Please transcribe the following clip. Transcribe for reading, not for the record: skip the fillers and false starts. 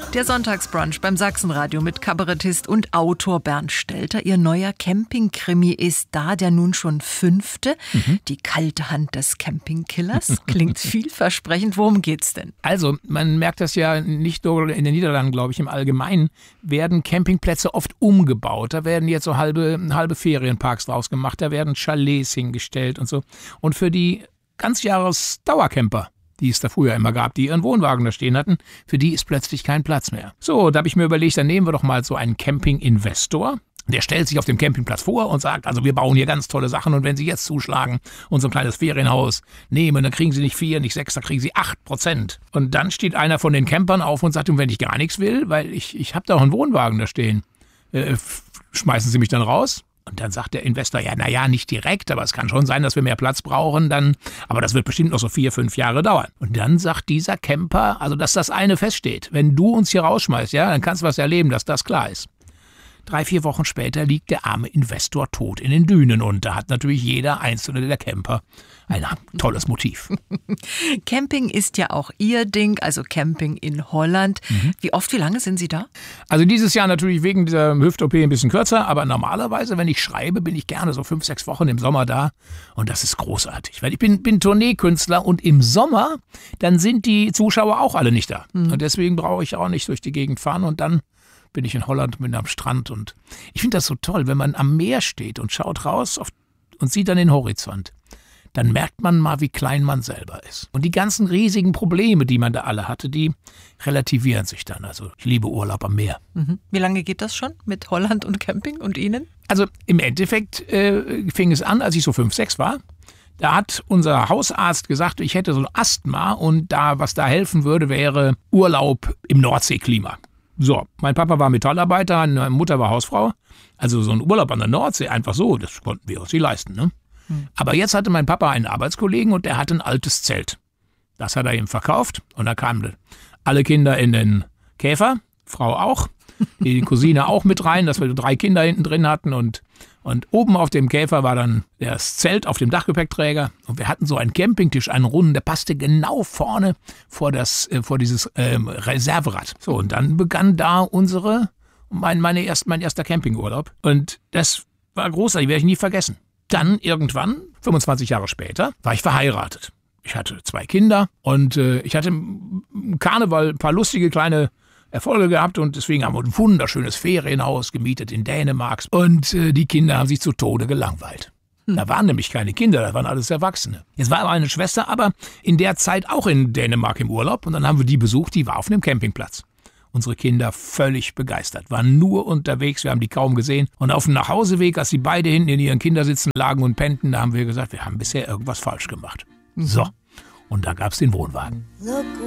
Der Sonntagsbrunch beim Sachsenradio mit Kabarettist und Autor Bernd Stelter. Ihr neuer Camping-Krimi ist da, der nun schon 5. Die kalte Hand des Campingkillers. Klingt vielversprechend. Worum geht's denn? Also, man merkt das ja nicht nur in den Niederlanden, glaube ich, im Allgemeinen werden Campingplätze oft umgebaut. Da werden jetzt so halbe Ferienparks draus gemacht, da werden Chalets hingestellt und so. Und für die Ganzjahres-Dauercamper, die es da früher immer gab, die ihren Wohnwagen da stehen hatten, für die ist plötzlich kein Platz mehr. So, da habe ich mir überlegt, dann nehmen wir doch mal so einen Camping-Investor. Der stellt sich auf dem Campingplatz vor und sagt, also wir bauen hier ganz tolle Sachen und wenn Sie jetzt zuschlagen und so ein kleines Ferienhaus nehmen, dann kriegen Sie nicht 4, nicht 6, dann kriegen Sie 8%. Und dann steht einer von den Campern auf und sagt, wenn ich gar nichts will, weil ich habe da auch einen Wohnwagen da stehen, schmeißen Sie mich dann raus? Und dann sagt der Investor, ja, nicht direkt, aber es kann schon sein, dass wir mehr Platz brauchen, aber das wird bestimmt noch so 4, 5 Jahre dauern. Und dann sagt dieser Camper, also dass das eine feststeht, wenn du uns hier rausschmeißt, ja, dann kannst du was erleben, dass das klar ist. 3, 4 Wochen später liegt der arme Investor tot in den Dünen und da hat natürlich jeder einzelne der Camper ein tolles Motiv. Camping ist ja auch Ihr Ding, also Camping in Holland. Wie lange sind Sie da? Also dieses Jahr natürlich wegen dieser Hüft-OP ein bisschen kürzer, aber normalerweise, wenn ich schreibe, bin ich gerne so 5, 6 Wochen im Sommer da und das ist großartig, weil ich bin Tourneekünstler und im Sommer, dann sind die Zuschauer auch alle nicht da und deswegen brauche ich auch nicht durch die Gegend fahren und dann bin ich in Holland, bin am Strand und ich finde das so toll, wenn man am Meer steht und schaut raus und sieht dann den Horizont. Dann merkt man mal, wie klein man selber ist. Und die ganzen riesigen Probleme, die man da alle hatte, die relativieren sich dann. Also ich liebe Urlaub am Meer. Wie lange geht das schon mit Holland und Camping und Ihnen? Also im Endeffekt fing es an, als ich so 5, 6 war. Da hat unser Hausarzt gesagt, ich hätte so ein Asthma und was da helfen würde, wäre Urlaub im Nordseeklima. So, mein Papa war Metallarbeiter, meine Mutter war Hausfrau. Also so ein Urlaub an der Nordsee, einfach so, das konnten wir uns nicht leisten, ne? Aber jetzt hatte mein Papa einen Arbeitskollegen und der hatte ein altes Zelt. Das hat er ihm verkauft und da kamen alle Kinder in den Käfer, Frau auch, die Cousine auch mit rein, dass wir 3 Kinder hinten drin hatten und oben auf dem Käfer war dann das Zelt auf dem Dachgepäckträger und wir hatten so einen Campingtisch, einen runden, der passte genau vorne vor dieses Reserverad. So, und dann begann da mein erster Campingurlaub und das war großartig, werde ich nie vergessen. Dann irgendwann, 25 Jahre später, war ich verheiratet. Ich hatte 2 Kinder und ich hatte im Karneval ein paar lustige kleine Erfolge gehabt und deswegen haben wir ein wunderschönes Ferienhaus gemietet in Dänemark und die Kinder haben sich zu Tode gelangweilt. Da waren nämlich keine Kinder, da waren alles Erwachsene. Jetzt war meine Schwester aber in der Zeit auch in Dänemark im Urlaub und dann haben wir die besucht, die war auf einem Campingplatz. Unsere Kinder völlig begeistert, waren nur unterwegs, wir haben die kaum gesehen. Und auf dem Nachhauseweg, als sie beide hinten in ihren Kindersitzen lagen und pennten, da haben wir gesagt, wir haben bisher irgendwas falsch gemacht. So, und da gab's den Wohnwagen.